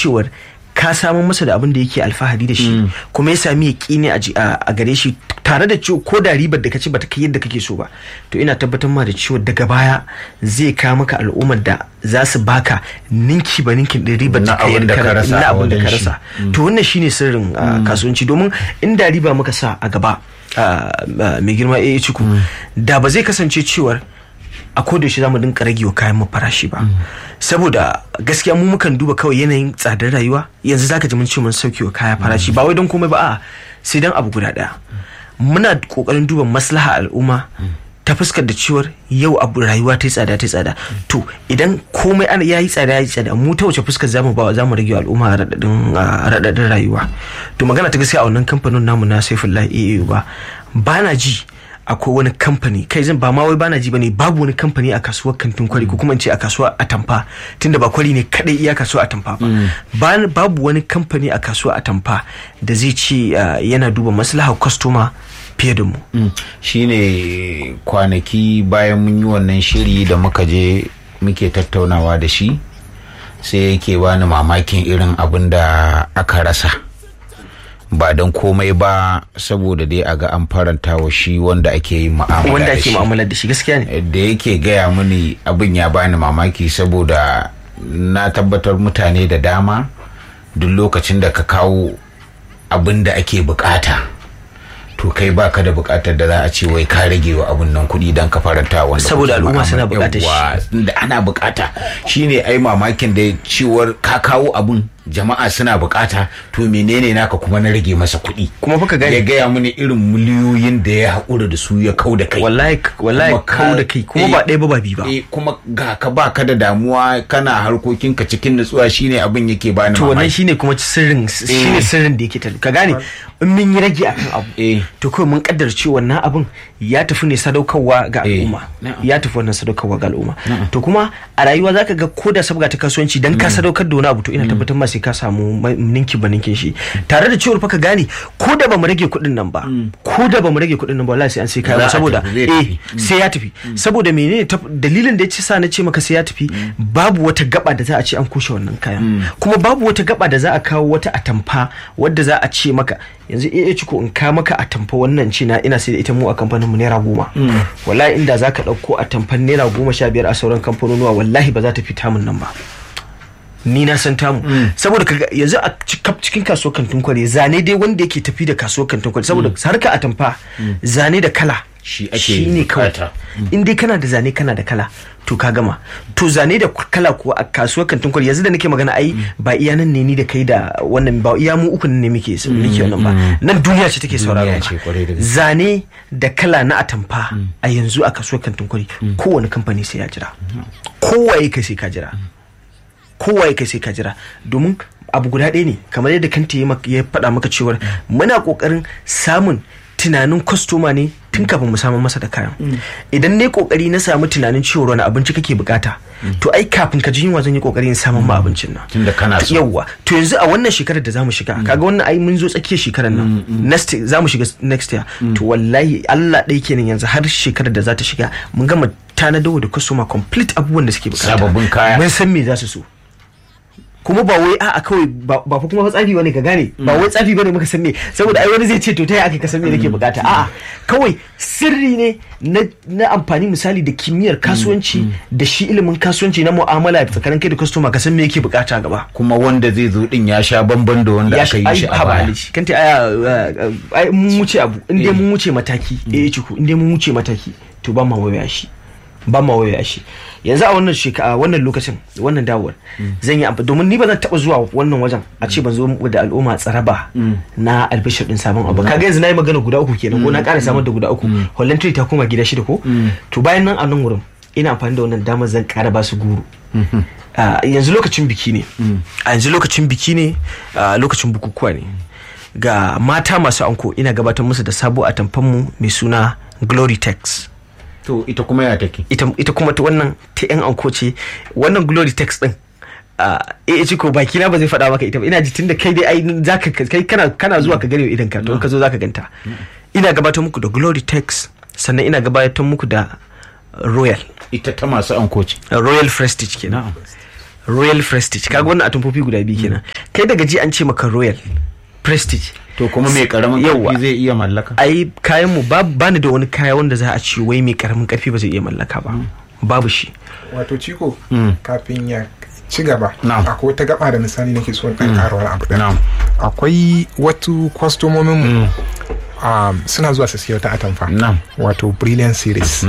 cewar ka samu masa da abin da yake alfahari da shi kuma ya sami yaƙini a gare shi tare da ciwo ko da ribar da ka ci bata kai yadda kake so ba, to ina tabbatar ma da ciwo daga baya zai kawo maka al'ummar da za su baka ninki ba ninkin din ribar da kai na abin da ka rasa. To wannan shine sirrin kasuwanci, domin inda riba muka sa a gaba mai girma ciku da ba zai kasance cewar a koda shi zamu dinka rage wa kayan mu farashi ba, saboda gaskiya mu mukan duba kawai yanayin tsadar rayuwa. Yanzu zaka ji mun ce mun sauke wa kaya farashi ba wai don komai ba, a'a sai dan abu guda daya, muna kokarin duba maslaha al'umma ta fuskar da cewar yau abu rayuwa ta tsada. To idan komai ya yi tsada mu ta wace fuskar zamu rage al'umma radadin rayuwa. To magana ta gaskiya a wannan kamfanin namu na Saifullahi ba na ji akwai wani kamfani, kai zan ba ma wai bana ji bane, babu wani kamfani a kasuwar kantin kwari ko kuma in ce a kasuwar atamfa, tunda ba kwari ne kadai iya kasuwar atamfa ba, babu wani kamfani a kasuwar atamfa da zai ce yana duba maslahar customer fiye da mu. Shine kwanaki bayan mun yi wannan shiri da muka je muke tattaunawa da shi, sai yake bani mamakin irin abin da aka rasa, ba don komai ba saboda dai a ga an faranta wa shi wanda ake yi mu'amala da shi. Gaskiya ne da yake gaya mini abin ya bani mamaki, saboda na tabbatar mutane da dama duk lokacin da ka kawo abin da ake bukata to kai baka da bukatar da za a ce wai ka rage wa abun nan kuɗi don ka faranta wanda saboda al'umma suna bukatar shi da ana bukata. Shine ai mamakin da ciwar ka kawo abun jama'a suna bukata, to menene naka kuma na rage masa kuɗi? Kuma fa ka gani, ya gaya mini irin miliyoyin da ya haƙura da su ya kau da kai. Wallahi kau da kai kuma ba ɗaya ba biyu ba. Kuma ga ka baka da damuwa kana harkokinka cikin nutsuwa, shine abin yake bani mamaki. To wannan shine kuma sirrin da yake ka gane, in mun yi rage akan abu to kawai mun kaddara cewa wannan abin ya tafi ne sadaukarwa ga al'umma, ya tafi wannan sadaukarwa ga al'umma. To kuma a rayuwa zaka ga ko da sabga ta kasuwanci dan ka sadaukar da wani abu, to ina tabbatar ma sai ka samu ninki ba ninkin shi, tare da cewa fa ka gane ko da bamu rage kuɗin nan ba, wallahi sai an sai kaya, saboda sai ya tafi. Saboda menene dalilin da ya ce sa na ce maka sai ya tafi, babu wata gaba da za a ce an kushe wannan kayan, kuma babu wata gaba da za a kawo wata atamfa wadda za a ce maka yanzu ciko in ka maka atamfa wannan ce ina sai da ita mu a kamfanin mu naira 10, wallahi inda zaka dauko atamfan naira 15 a sauran kamfanonuwa wallahi ba za ta fita mun nan ba. Ni na san tamu saboda yanzu a cikin kasuwar kantin kwari zane dai wanda yake tafi da kasuwar kantin kwari, saboda harka atamfa zane da kala shi ne kawai. In dai kana da zane kana da kala to ka gama. To zane da kala kuwa a kasuwar kantin kwari yanzu da nake magana ai ba iya nan ne ni da kai da wannan, ba iya mu uku ne muke wannan ba, nan duniya ce take sauraro. Zane da kala na atamfa a yanzu a kasuwar kantin kwari kowane kamfani sai ya jira, kowaye kai sai ka jira, kowaye kai sai ka jira, domin abu guda ɗaya ne, kamar yadda kanta ya faɗa maka cewar muna ƙoƙarin samun tunanin kwastoma ne tun kafin mu samu masa da kayan. Idan ne kokari na samu tunanin cewar wani abinci kake bukata, to ai kafin ka ji yunwa zan yi kokari in samun ma abincin nan tunda kana so. Yawwa, to yanzu a wannan shekarar da zamu shiga, kaga wannan ai mun zo tsakiyar shekarar nan, next zamu shiga next year, to wallahi Allah ɗaya kenan yanzu har shekarar da za ta shiga mun gama tanadawa da kwastoma complete abubuwan da suke bukata, sababbin kaya, mun san me za su so. Kuma ba wai a'a kawai ba fa kuma tsafi bane, ka gane, ba wai tsafi bane muka san me, saboda ai wani zai ce to ta yaya aka ka san me nake bukata, a'a kawai sirri ne na amfani misali da kimiyyar kasuwanci da shi ilimin kasuwanci na mu'amala tsakanin kai da customer, ka san me yake bukata gaba. Kuma wanda zai zo din ya sha bamban da wanda aka yi shi a baya. Kanta ai mun wuce abu, inda mun wuce mataki ciku, inda mun wuce mataki to ba ma waya shi. Yanzu a wannan lokacin wannan dawowar zan yi amfani, domin ni ba zan taba zuwa wannan wajen a ce ban zo da al'umma tsaraba na albishir din sabon abu. Kaga yanzu nayi magana guda uku kenan, ko na ƙara samar da guda uku, Holland ta koma gida 6 ko, to bayan nan a nan wurin ina amfani da wannan damar zan ƙara ba su guru. Yanzu lokacin biki ne, lokacin bukukuwa ne, ga mata masu anko ina gabatar musu da sabo a tamfanmu mai suna Glory Tex. To ita kuma ya take? Ita kuma ta wannan ta yan anko ce, wannan Glory Tex din ciko baki na ba zai faɗa maka ita ba, ina ji tunda kai dai ai zaka kai kana zuwa ka gane idan ka to ka zo zaka ganta. Ina gabatar muku da Glory Tex, sannan ina gabatar muku da Royal, ita ta masu anko ce, Royal Prestige kenan. Royal Prestige. Kaga wannan atamfofi guda biyu kenan. Kai daga ji an ce maka Royal Prestige. To kuma mai karamin karfi zai iya mallaka? Ai kayan mu ba ni da wani kaya wanda za a ce wai mai karamin karfi ba zai iya mallaka ba. Babu shi. Wato Ciko kafin ya ci gaba akwai wata gaba da misali nake so in ƙara wani abu da akwai wasu kwastomomin mu suna zuwa su siya ta atamfa wato Brilliant Series.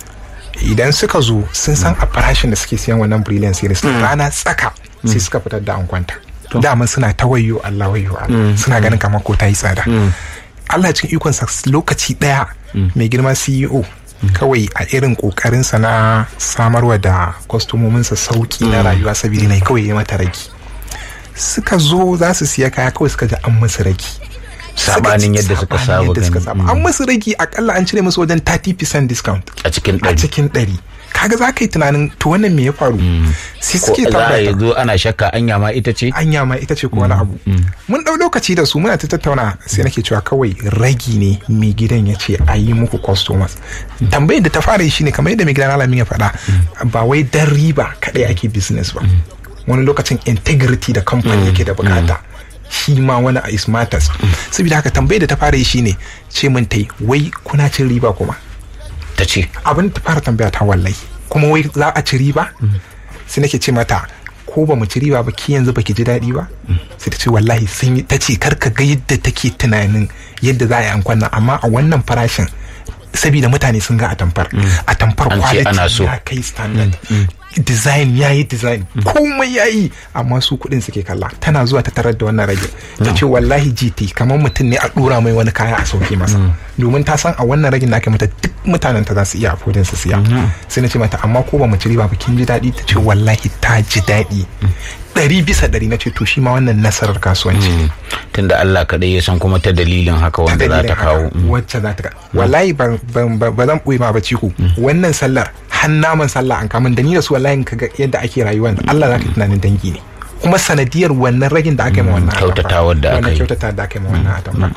Idan suka zo sun san a farashin da suke siyan wannan Brilliant Series rana tsaka sai suka fitar da ankwanta. Daman suna ta wayo Allah suna ganin kamar ko ta yi tsada. Allah cikin ikonsa lokaci daya mai girma CEO kawai a irin kokarinsa na samarwa da kwastomominsa sauki na rayuwa saboda ne kawai ya mata ragi. Suka zo za su siya kaya kawai suka ji an musu ragi. Sabanin yadda suka saba an musu ragi akalla an cire musu wajen 30% discount a cikin 100. Kaga za ka yi tunanin to wannan me ya faru sai suke tabbata za a zo ana shakka anya ma ita ce ko wani abu. Mun dau lokaci da su muna ta tattauna sai nake cewa kawai ragi ne mai gidan ya ce a yi muku customers. Tambayar da ta fara shi ne kamar yadda mai gidan Alamin ya faɗa ba wai dan riba kadai ake business ba, wani lokacin integrity da company yake da bukata shi ma wani is matters. Saboda haka tambayar da ta fara shi ne ce mun tai wai kuna cin riba kuma ta ce abin ta fara tambaya ta wallahi kuma wai za a ci riba sai nake ce mata ko ba mu ci riba ba ki yanzu baki ji daɗi ba sai ta ce wallahi sun yi ta ce karka ga yadda take tunanin yadda za a yi ankwan amma a wannan farashin saboda mutane sun ga atamfar quality ya kai standard design yayi design komai yayi amma su kudin suke kalla. Tana zuwa ta tarar da wannan rage ta ce wallahi GT kamar mutum ne a dora mai wani kaya a sauke masa domin ta san a wannan ragin da aka mata duk mutanen ta za su iya afodin su siya. Sai na ce mata amma ko ba mu ci riba ba kin ji daɗi? Ta ce wallahi ta ji daɗi 100% na ce to shi ma wannan nasarar kasuwanci tunda Allah kadai ya san kuma ta dalilin haka wanda za ta kawo wacce za ta wallahi ba zan ɓoye ma ba Ciko wannan sallar har naman sallah an kamun da ni da su wallahi kaga yadda ake rayuwa Allah za ka tunanin dangi ne kuma sanadiyar wannan ragin da aka yi ma wannan kyautatawar da aka yi ma wannan atamfa.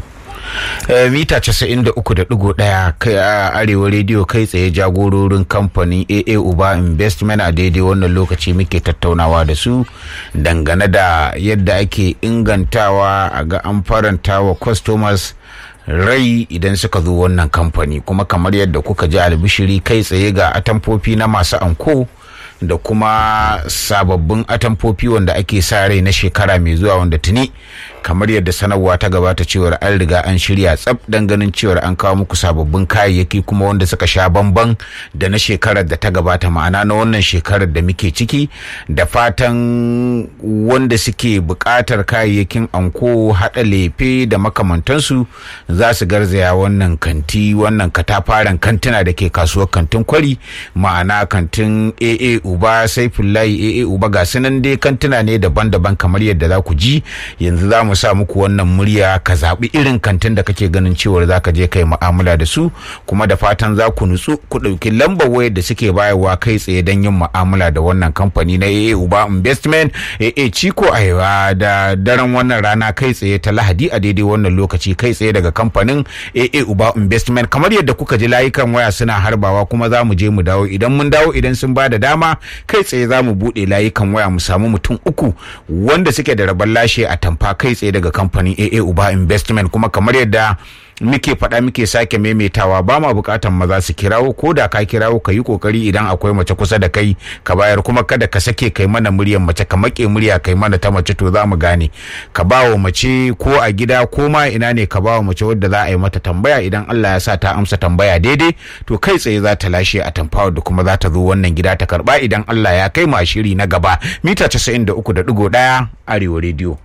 Mita 93.1 kai a Arewa Radio kai tsaye jagororin kamfanin AA Uba Investment a daidai wannan lokaci muke tattaunawa da su dangane da yadda ake ingantawa a ga an faranta wa customers rai idan suka zo wannan kamfani. Kuma kamar yadda kuka ji albishiri kai tsaye ga atamfofi na masu anko da kuma sababbin atamfofi wanda ake sa rai na shekara mai zuwa wanda tuni kamar yadda sanarwa ta gabata cewar an riga an shirya tsab dan ganin cewar an kawo muku sababbin kayayyaki kuma wanda suka sha bamban da na shekarar da ta gabata, ma'ana na wannan shekarar da muke ciki. Da fatan wanda suke buƙatar kayayyakin anko haɗa lefe da makamantansu za su garzaya wannan kanti, wannan katafaren kantina da ke kasuwar kantin Kwari, ma'ana kantin AA Uba Saifullahi AA Uba. Ga sunan dai kantina ne daban-daban kamar yadda za ku ji yanzu. Za mu sa muku wannan murya ka zaɓi irin kantin da kake ganin cewar za ka je kai mu'amala da su, kuma da fatan za ku nutsu ku ɗauki lambar wayar da suke bayarwa kai tsaye don yin mu'amala da wannan kamfani na AA Uba Investment. AA Ciko Aiwa da daren wannan rana kai tsaye ta Lahadi a daidai wannan lokaci kai tsaye daga kamfanin AA Uba Investment. Kamar yadda kuka ji layukan waya suna harbawa kuma za mu je mu dawo, idan mun dawo idan sun ba da dama kai tsaye za mu buɗe layukan waya mu samu mutum 3 wanda suke da rabon lashe a tamfa kai tsaye daga kamfanin AA Uba Investment. Kuma kamar yadda muke faɗa muke sake maimaitawa ba ma bukatan maza su kirawo, ko da ka kirawo ka yi kokari idan akwai mace kusa da kai ka bayar, kuma kada ka sake kai mana muryar mace ka make murya kai mana ta mace to za mu gane. Ka ba wa mace ko a gida ko ma ina ne ka ba wa mace wadda za a yi mata tambaya, idan Allah ya sa ta amsa tambaya daidai to kai tsaye za ta lashe a tamfawa da kuma za ta zo wannan gida ta karba idan Allah ya kai ma shiri na gaba. Mita 93.1 Arewa Radio.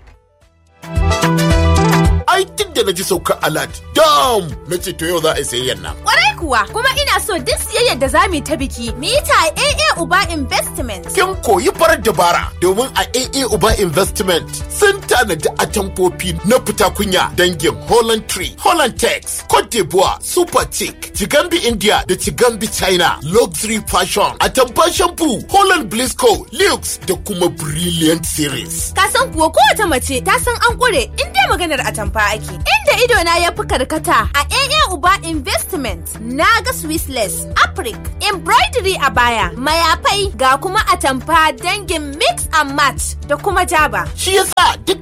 Ai tun da na ji saukar alert dam na ce to yau za a yi sayayyar nan. Kwarai kuwa, kuma ina so duk siyayyar da za mu yi ta biki mu yi ta a AA Uba Investment. Kin koyi farar dabara domin a AA Uba Investment sun tanadi atamfofi na fita kunya dangin Holland Tree, Holland Tex, Cote d'Ivoire, Super Chic, Chigambi India da Chigambi China, Luxury Fashion, atamfa shampoo, Holland Blisco, Lux da kuma Brilliant Series. Ka san kuwa kowace mace ta san an kure in dai maganar atamfa ake. Inda idona ya fi karkata a AA Uba Investment na ga Swissless, Afrik, embroidery a baya, mayafai ga kuma atamfa dangin mix and match da kuma jaba. Shi yasa duk